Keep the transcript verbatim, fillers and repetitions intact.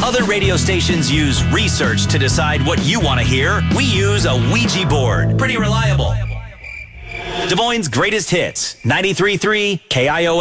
Other radio stations use research to decide what you want to hear. We use a Ouija board. Pretty reliable. Des Moines' greatest hits, ninety-three point three K I O S.